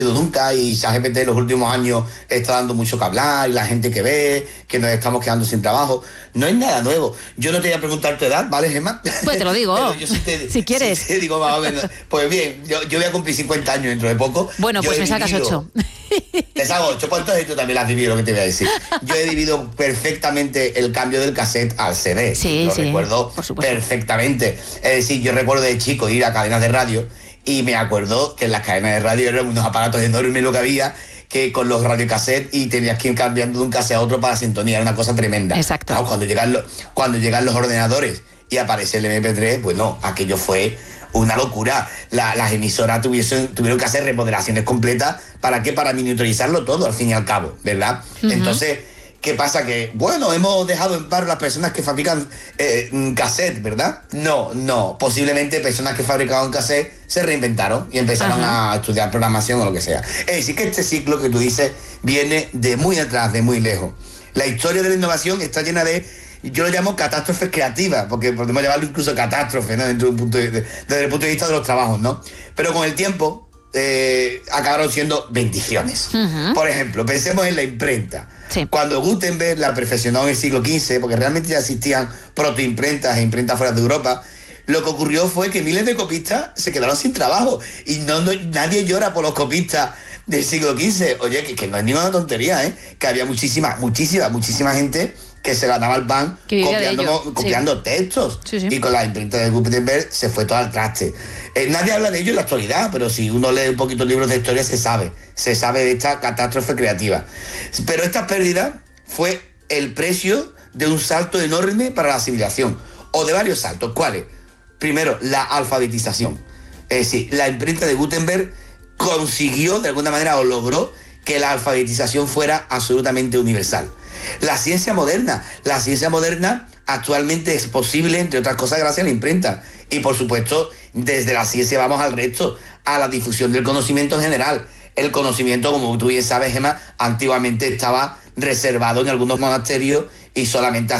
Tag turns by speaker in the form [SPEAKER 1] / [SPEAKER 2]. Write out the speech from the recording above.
[SPEAKER 1] nunca, y ChatGPT en los últimos años está dando mucho que hablar, y la gente que ve, que nos estamos quedando sin trabajo. No es nada nuevo. Yo no te voy a preguntar tu edad, ¿vale, Gemma?
[SPEAKER 2] Pues te lo digo, si quieres.
[SPEAKER 1] Sí te digo, más o menos. Pues bien, yo voy a cumplir 50 años dentro de poco.
[SPEAKER 2] Bueno, pues me sacas 8.
[SPEAKER 1] Te saco 8, pues entonces tú también lo has vivido, lo que te voy a decir. Yo he vivido perfectamente el cambio del cassette al CD.
[SPEAKER 2] Sí,
[SPEAKER 1] lo
[SPEAKER 2] sí,
[SPEAKER 1] recuerdo perfectamente. Es decir, yo recuerdo de chico ir a cadenas de radio, y me acuerdo que en las cadenas de radio eran unos aparatos enormes lo que había, que con los radiocassettes, y tenías que ir cambiando de un cassette a otro para la sintonía, era una cosa tremenda.
[SPEAKER 2] Exacto.
[SPEAKER 1] Claro, cuando llegan los ordenadores y aparece el MP3, pues no, aquello fue una locura. Las emisoras tuvieron que hacer remodelaciones completas. ¿Para qué? Para miniaturizarlo todo, al fin y al cabo, ¿verdad? Entonces, ¿qué pasa? Que, bueno, hemos dejado en paro las personas que fabrican cassette, ¿verdad? No. Posiblemente personas que fabricaban cassette se reinventaron y empezaron a estudiar programación o lo que sea. Es decir, que este ciclo que tú dices viene de muy atrás, de muy lejos. La historia de la innovación está llena de, yo lo llamo catástrofes creativas, porque podemos llamarlo incluso catástrofe, ¿no? Desde el punto de vista de los trabajos, ¿no? Pero con el tiempo acabaron siendo bendiciones. Por ejemplo, pensemos en la imprenta.
[SPEAKER 2] Sí.
[SPEAKER 1] Cuando Gutenberg la perfeccionó en el siglo XV, porque realmente ya existían protoimprentas e imprentas fuera de Europa, lo que ocurrió fue que miles de copistas se quedaron sin trabajo, y nadie llora por los copistas del siglo XV. Oye, que no es ninguna tontería, que había muchísima gente que se ganaba el pan copiando textos.
[SPEAKER 2] Sí.
[SPEAKER 1] Y con la imprenta de Gutenberg se fue todo al traste. Nadie habla de ello en la actualidad, pero si uno lee un poquito libros de historia se sabe de esta catástrofe creativa. Pero esta pérdida fue el precio de un salto enorme para la civilización, o de varios saltos. ¿Cuáles? Primero, la alfabetización. Es decir, la imprenta de Gutenberg consiguió, de alguna manera, o logró que la alfabetización fuera absolutamente universal. La ciencia moderna actualmente es posible, entre otras cosas, gracias a la imprenta. Y por supuesto, desde la ciencia vamos al resto, a la difusión del conocimiento en general. El conocimiento, como tú bien sabes, Gemma, antiguamente estaba reservado en algunos monasterios y solamente